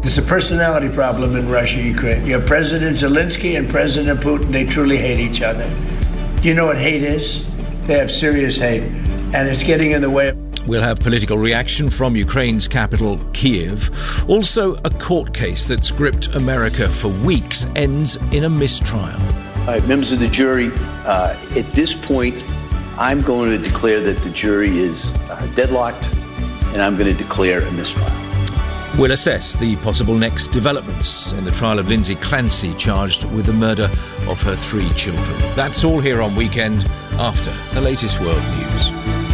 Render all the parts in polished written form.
There's a personality problem in Russia, Ukraine. You have President Zelensky and President Putin. They truly hate each other. Do you know what hate is? They have serious hate, and it's getting in the way. We'll have political reaction from Ukraine's capital, Kyiv. Also, a court case that's gripped America for weeks ends in a mistrial. All right, members of the jury, at this point, I'm going to declare that the jury is deadlocked, and I'm going to declare a mistrial. We'll assess the possible next developments in the trial of Lindsay Clancy, charged with the murder of her 3 children. That's all here on Weekend after the latest world news.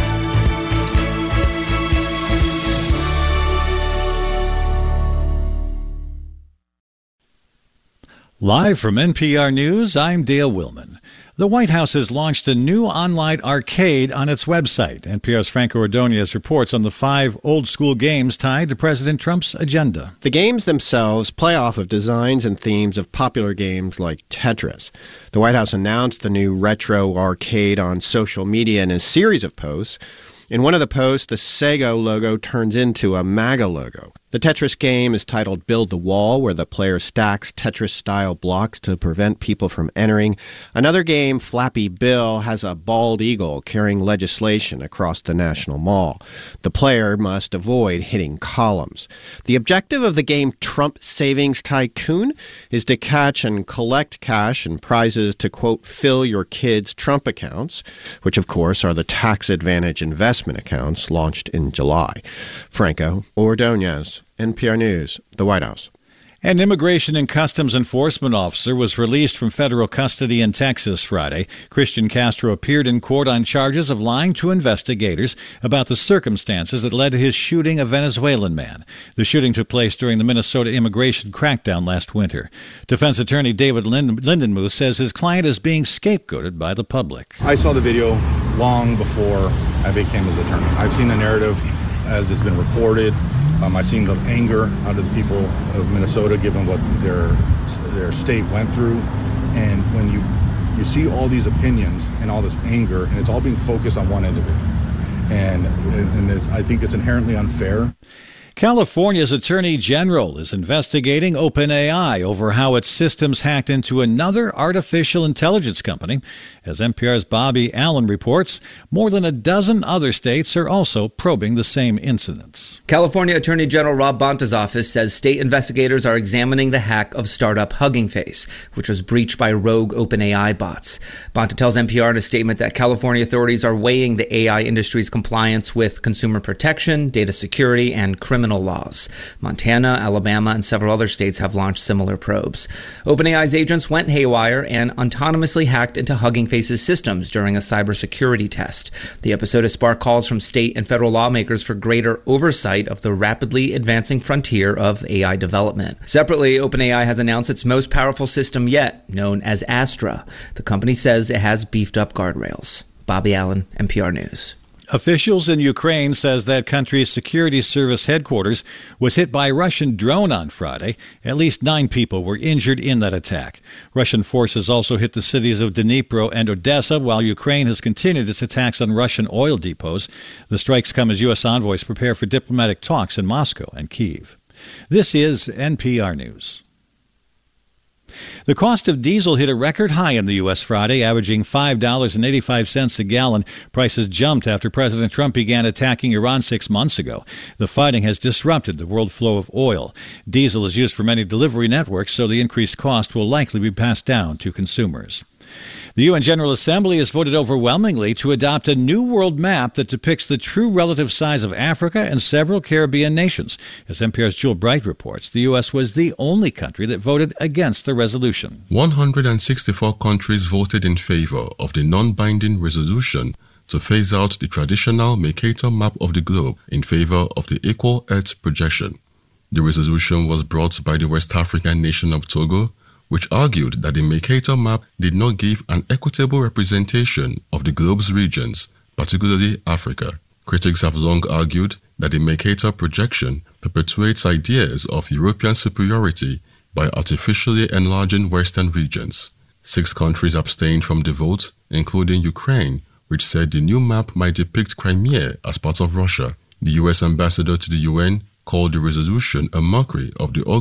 Live from NPR News, I'm Dale Willman. The White House has launched a new online arcade on its website. NPR's Franco Ordonez reports on the 5 old-school games tied to President Trump's agenda. The games themselves play off of designs and themes of popular games like Tetris. The White House announced the new retro arcade on social media in a series of posts. In one of the posts, the Sega logo turns into a MAGA logo. The Tetris game is titled Build the Wall, where the player stacks Tetris-style blocks to prevent people from entering. Another game, Flappy Bill, has a bald eagle carrying legislation across the National Mall. The player must avoid hitting columns. The objective of the game Trump Savings Tycoon is to catch and collect cash and prizes to, quote, fill your kids' Trump accounts, which, of course, are the tax advantage investment accounts launched in July. Franco Ordonez, NPR News, the White House. An Immigration and Customs Enforcement officer was released from federal custody in Texas Friday. Christian Castro appeared in court on charges of lying to investigators about the circumstances that led to his shooting a Venezuelan man. The shooting took place during the Minnesota immigration crackdown last winter. Defense attorney David Lindenmuth says his client is being scapegoated by the public. I saw the video long before I became his attorney. I've seen the narrative as it's been reported. I've seen the anger out of the people of Minnesota given what their state went through. And when you see all these opinions and all this anger, and it's all being focused on one individual. And I think it's inherently unfair. California's Attorney General is investigating OpenAI over how its systems hacked into another artificial intelligence company. As NPR's Bobby Allen reports, more than a dozen other states are also probing the same incidents. California Attorney General Rob Bonta's office says state investigators are examining the hack of startup Hugging Face, which was breached by rogue OpenAI bots. Bonta tells NPR in a statement that California authorities are weighing the AI industry's compliance with consumer protection, data security, and criminal laws. Montana, Alabama, and several other states have launched similar probes. OpenAI's agents went haywire and autonomously hacked into Hugging Face's systems during a cybersecurity test. The episode has sparked calls from state and federal lawmakers for greater oversight of the rapidly advancing frontier of AI development. Separately, OpenAI has announced its most powerful system yet, known as Astra. The company says it has beefed up guardrails. Bobby Allen, NPR News. Officials in Ukraine says that country's security service headquarters was hit by a Russian drone on Friday. At least 9 people were injured in that attack. Russian forces also hit the cities of Dnipro and Odessa, while Ukraine has continued its attacks on Russian oil depots. The strikes come as U.S. envoys prepare for diplomatic talks in Moscow and Kyiv. This is NPR News. The cost of diesel hit a record high in the U.S. Friday, averaging $5.85 a gallon. Prices jumped after President Trump began attacking Iran 6 months ago. The fighting has disrupted the world flow of oil. Diesel is used for many delivery networks, so the increased cost will likely be passed down to consumers. The UN General Assembly has voted overwhelmingly to adopt a new world map that depicts the true relative size of Africa and several Caribbean nations. As NPR's Jewel Bright reports, the U.S. was the only country that voted against the resolution. 164 countries voted in favor of the non-binding resolution to phase out the traditional Mercator map of the globe in favor of the Equal Earth projection. The resolution was brought by the West African nation of Togo, which argued that the Mercator map did not give an equitable representation of the globe's regions, particularly Africa. Critics have long argued that the Mercator projection perpetuates ideas of European superiority by artificially enlarging Western regions. 6 countries abstained from the vote, including Ukraine, which said the new map might depict Crimea as part of Russia. The U.S. ambassador to the UN called the resolution a mockery of the